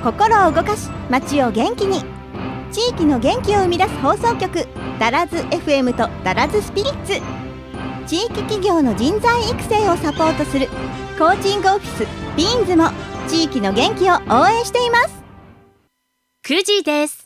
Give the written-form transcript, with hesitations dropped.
心を動かし街を元気に、地域の元気を生み出す放送局ダラズ FM とダラズスピリッツ。地域企業の人材育成をサポートするコーチングオフィスビーンズも地域の元気を応援しています。 9時です。